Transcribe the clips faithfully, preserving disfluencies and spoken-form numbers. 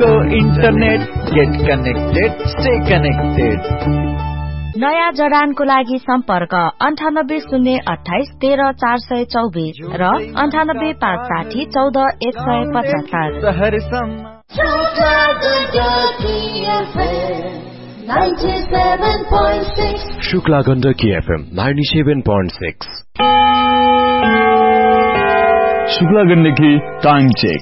को internet, get connected, stay connected. नयाँ जडानको लागि सम्पर्क अन्ठानब्बे शून्य अठाइस तेह्र चार सय चौबिस र अन्ठानब्बे पाँच साठी चौध एक सय पचहत्तर। Shukla Gandaki FM ninety seven point six. Shukla Gandaki time check.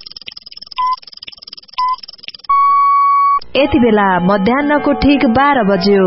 यति बेला मध्याहको ठिक बाह्र बज्यो।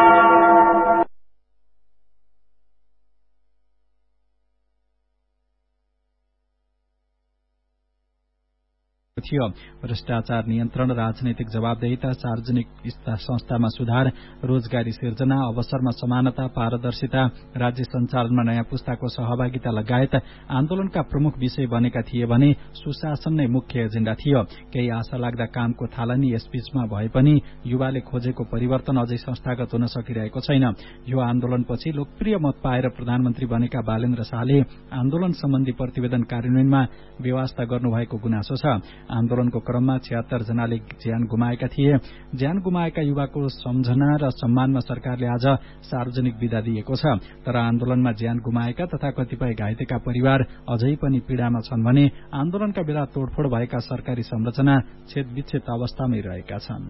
थियो भ्रष्टाचार नियन्त्रण, राजनैतिक जवाबदेहिता, सार्वजनिक संस्थामा सुधार, रोजगारी सिर्जना, अवसरमा समानता, पारदर्शिता, राज्य सञ्चालनमा नयाँ पुस्ताको सहभागिता लगायत आन्दोलनका प्रमुख विषय बनेका थिए भने सुशासन नै मुख्य एजेण्डा थियो। केही आशा लाग्दा कामको थालनी यसबीचमा भए पनि युवाले खोजेको परिवर्तन अझै संस्थागत हुन सकिरहेको छैन। यो आन्दोलनपछि लोकप्रिय मत पाएर प्रधानमन्त्री बनेका बालेन्द्र शाहले आन्दोलन सम्बन्धी प्रतिवेदन कार्यान्वयनमा व्यवस्था गर्नुभएको गुनासो छ। आन्दोलनको क्रममा छिहत्तर जनाले ज्यान गुमाएका थिए। ज्यान गुमाएका युवाको सम्झना र सम्मानमा सरकारले आज सार्वजनिक विदा दिएको छ। तर आन्दोलनमा ज्यान गुमाएका तथा कतिपय घाइतेका परिवार अझै पनि पीड़ामा छन् भने आन्दोलनका बेला तोडफोड भएका सरकारी संरचना छेदविच्छेद अवस्थामै रहेका छन्।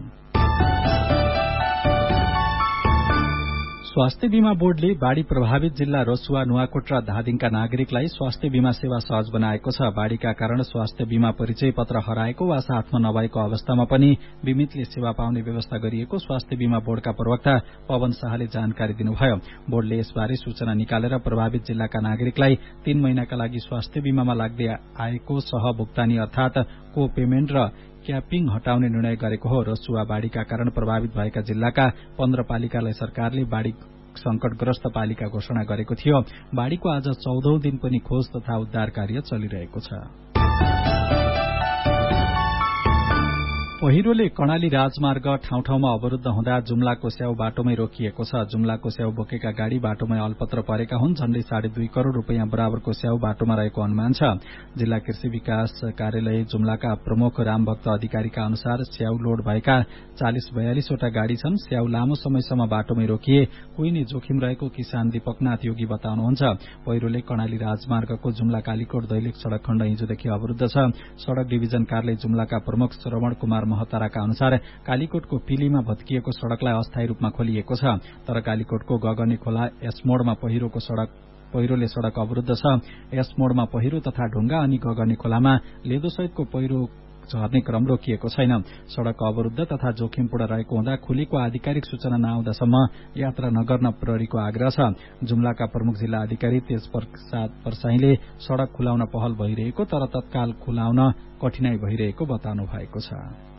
स्वास्थ्य बीमा बोर्डले बाढ़ी प्रभावित जिल्ला रसुवा, नुवाकोट र धादिङका नागरिकलाई स्वास्थ्य बीमा सेवा सहज बनाएको छ। बाढ़ीका कारण स्वास्थ्य बीमा परिचय पत्र हराएको वा साथमा नभएको अवस्थामा पनि बीमितले सेवा पाउने व्यवस्था गरिएको स्वास्थ्य बीमा बोर्डका प्रवक्ता पवन शाहले जानकारी दिनुभयो। बोर्डले यसबारे सूचना निकालेर प्रभावित जिल्लाका नागरिकलाई तीन महिनाका लागि स्वास्थ्य बीमामा लाग्दै आएको सहभुक्तानी अर्थात को पेमेन्ट र क्यापिङ हटाउने निर्णय गरेको हो। रसुवा बाढ़ीका कारण प्रभावित भएका जिल्लाका पन्ध्र पालिकालाई सरकारले बाढ़ी संकटग्रस्त पालिका घोषणा गरेको थियो। बाढ़ीको आज चौधौं दिन पनि खोज तथा उद्धार कार्य चलिरहेको छ। पहिरोले कर्णाली राजमार्ग ठाउँ ठाउँमा अवरुद्ध हुँदा जुम्लाको स्याउ बाटोमै रोकिएको छ। जुम्लाको स्याउ बोकेका गाड़ी बाटोमै अल्पत्र परेका हुन्। झण्डै साढे दुई करोड़ रूपियाँ बराबरको स्याउ बाटोमा रहेको अनुमान छ। जिल्ला कृषि विकास कार्यालय जुम्लाका प्रमुख रामभक्त अधिकारीका अनुसार स्याउ लोड भएका चालिस बयालिसवटा गाड़ी छन्। स्याउ लामो समयसम्म बाटोमै रोकिए कुहिने जोखिम रहेको किसान दीपकनाथ योगी बताउनुहुन्छ। पहिरोले कर्णाली राजमार्गको जुम्ला कालीकोट दैलेख सड़क खण्ड हिजोदेखि अवरुद्ध छ। सड़क डिभिजन कार्यालय जुम्लाका प्रमुख श्रवण कुमार महताराका अनुसार कालीकोटको पिलीमा भत्किएको सड़कलाई अस्थायी रूपमा खोलिएको छ। तर कालीकोटको गगनी खोला एस मोडमा पहिरोको सड़क पहिरोले सड़क अवरुद्ध छ। एस मोडमा पहिरो तथा ढुंगा अनि गगनी खोलामा लेदोसहितको पहिरो झर्ने क्रम रोकिएको छैन। सड़क अवरुद्ध तथा जोखिमपूर्ण रहेको हुँदा खुलीको आधिकारिक सूचना नआउँदासम्म यात्रा नगर्न प्रहरीको आग्रह छ। जुम्लाका प्रमुख जिल्ला अधिकारी तेज प्रसाद परसाईले सड़क खुलाउन पहल भइरहेको तर तत्काल खुलाउन कठिनाई भइरहेको बताउनु भएको छ।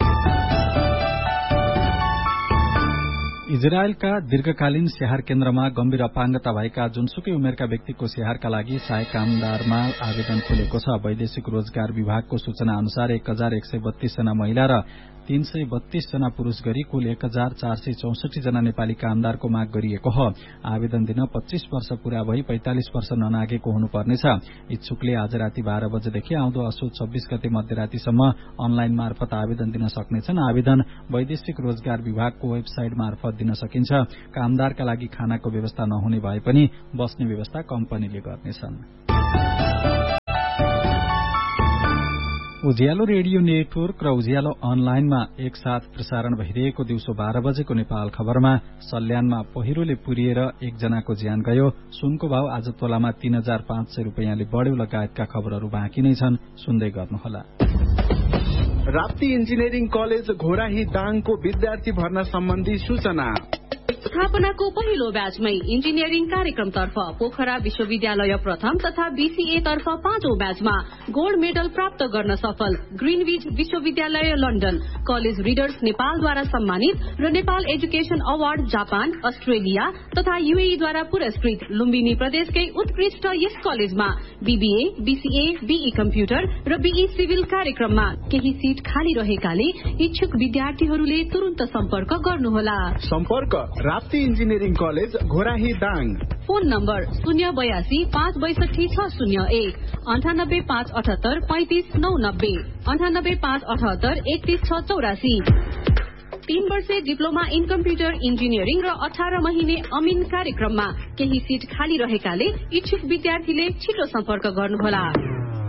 इजरायलका दीर्घकालीन स्याहार केन्द्रमा गम्भीर अपाङ्गता भएका जुनसुकै उमेरका व्यक्तिको स्याहारका लागि सहायक कामदारमा आवेदन खुलेको छ। वैदेशिक रोजगार विभागको सूचना अनुसार एक हजार एक सय बत्तीस जना महिला र तीन सय बत्तीस जना पुरूष गरी कुल एक हजार चार सय चौसठी जना नेपाली कामदारको माग गरिएको हो। आवेदन दिन पच्चीस वर्ष पूरा भई पैंतालिस वर्ष ननागेको हुनुपर्नेछ। इच्छुकले आज राति बाह्र बजेदेखि आउँदो असोज छब्बीस गते मध्यरातिसम्म अनलाइन मार्फत आवेदन दिन सक्नेछन्। आवेदन वैदेशिक रोजगार विभागको वेबसाइट मार्फत दिन सकिन्छ। कामदारका लागि खानाको व्यवस्था नहुने भए पनि बस्ने व्यवस्था कम्पनीले गर्नेछन्। उज्यालो रेडियो नेटवर्क र उज्यालो अनलाइनमा एकसाथ प्रसारण भइरहेको दिउँसो बाह्र बजेको नेपाल खबरमा सल्यानमा पहिरोले पुरिएर एकजनाको ज्यान गयो। सुनको भाव आज तोलामा तीन हजार पाँच सय रूपियाँले बढ्यो लगायतका खबरहरू बाँकी नै छन्, सुन्दै गर्नुहोला। राप्ती इन्जिनियरिङ कलेज घोराही दाङको विद्यार्थी भर्ना सम्बन्धी सूचना। स्थापनाको पहिलो ब्याचमै इन्जिनियरिङ कार्यक्रमतर्फ पोखरा विश्वविद्यालय प्रथम तथा बीसीए तर्फ पाँचौं ब्याचमा गोल्ड मेडल प्राप्त गर्न सफल ग्रीनविच विश्वविद्यालय लन्डन, कलेज रिडर्स नेपालद्वारा सम्मानित र Nepal education award Japan, Australia तथा यूएईद्वारा पुरस्कृत लुम्बिनी प्रदेशकै उत्कृष्ट यस कलेजमा बीबीए, बीसीए, बीई कम्प्युटर र बीई सिभिल कार्यक्रममा केही सीट खाली रहेकाले इच्छुक विद्यार्थीहरूले तुरन्त सम्पर्क गर्नुहोला। सम्पर्क Rapti engineering college Ghorahi Dang. Phone number शून्य बयासी पाँच बैसठी छ शून्य एक अन्ठानब्बे पाँच अठहत्तर पैंतिस नौ नब्बे अन्ठानब्बे पाँच अठहत्तर एकतीस छ चौरासी। तीन वर्षे डिप्लोमा इन कम्प्युटर इन्जिनियरिङ र अठार महिने अमिन कार्यक्रममा केही सीट खाली रहेकाले इच्छुक विद्यार्थीले छिटो सम्पर्क गर्नुहोला।